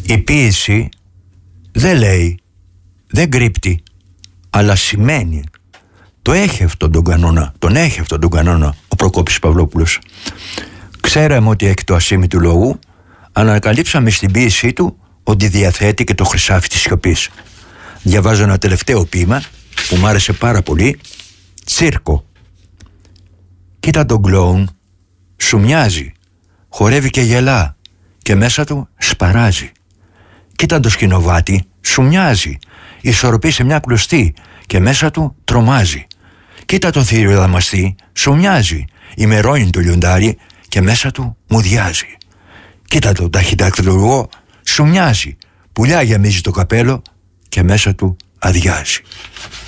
Η ποίηση δεν λέει, δεν κρύπτει, αλλά σημαίνει. Το έχει αυτόν τον κανόνα, τον έχει αυτόν τον κανόνα ο Προκόπης Παυλόπουλος. Ξέραμε ότι έχει το ασήμι του λαού, αλλά ανακαλύψαμε στην ποίησή του ότι διαθέτει και το χρυσάφι της σιωπής. Διαβάζω ένα τελευταίο ποίημα που μου άρεσε πάρα πολύ. Τσίρκο. Κοίτα τον κλόουν, σου μοιάζει, χορεύει και γελά και μέσα του σπαράζει. Κοίτα το σκηνοβάτι, σου μοιάζει, ισορροπεί σε μια κλωστή και μέσα του τρομάζει. Κοίτα το θύριο δαμαστή, σου μοιάζει, ημερώνει το λιοντάρι και μέσα του μουδιάζει. Κοίτα το ταχυδακτηλουργό, σου μοιάζει, πουλιά γεμίζει το καπέλο και μέσα του αδειάζει.